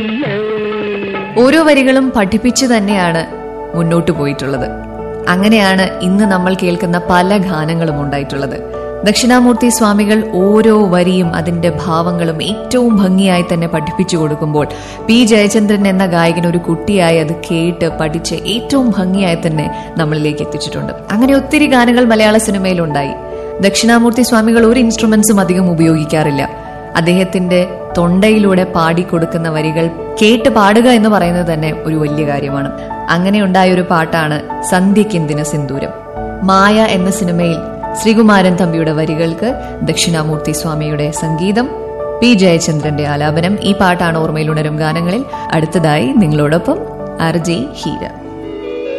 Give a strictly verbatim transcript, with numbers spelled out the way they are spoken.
ഓരോ വരികളും പഠിപ്പിച്ചു തന്നെയാണ് മുന്നോട്ടു പോയിട്ടുള്ളത്. അങ്ങനെയാണ് ഇന്ന് നമ്മൾ കേൾക്കുന്ന പല ഗാനങ്ങളും ഉണ്ടായിട്ടുള്ളത്. ദക്ഷിണാമൂർത്തി സ്വാമികൾ ഓരോ വരിയും അതിന്റെ ഭാവങ്ങളും ഏറ്റവും ഭംഗിയായി തന്നെ പഠിപ്പിച്ചു കൊടുക്കുമ്പോൾ പി ജയചന്ദ്രൻ എന്ന ഗായകൻ ഒരു കുട്ടിയായി അത് കേട്ട് പഠിച്ച് ഏറ്റവും ഭംഗിയായി തന്നെ നമ്മളിലേക്ക് എത്തിച്ചിട്ടുണ്ട്. അങ്ങനെ ഒത്തിരി ഗാനങ്ങൾ മലയാള സിനിമയിലുണ്ടായി. ദക്ഷിണാമൂർത്തി സ്വാമികൾ ഒരു ഇൻസ്ട്രുമെന്റ്സും അധികം ഉപയോഗിക്കാറില്ല. അദ്ദേഹത്തിന്റെ തൊണ്ടയിലൂടെ പാടിക്കൊടുക്കുന്ന വരികൾ കേട്ട് പാടുക എന്ന് പറയുന്നത് തന്നെ ഒരു വലിയ കാര്യമാണ്. അങ്ങനെ ഉണ്ടായ ഒരു പാട്ടാണ് സന്ധ്യക്കെന്തിന് സിന്ദൂരം. മായ എന്ന സിനിമയിൽ ശ്രീകുമാരൻ തമ്പിയുടെ വരികൾക്ക് ദക്ഷിണാമൂർത്തി സ്വാമിയുടെ സംഗീതം, പി ജയചന്ദ്രന്റെ ആലാപനം. ഈ പാട്ടാണ് ഓർമ്മയിലുണരും ഗാനങ്ങളിൽ. അടുത്തതായി നിങ്ങളോടൊപ്പം ആർ ജെ ഹീര.